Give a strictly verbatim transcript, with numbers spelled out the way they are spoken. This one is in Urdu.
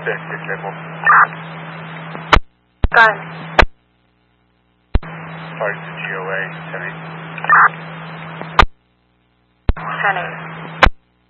six, six level. Gun. Sergeant G O A, ten eight. ten eight.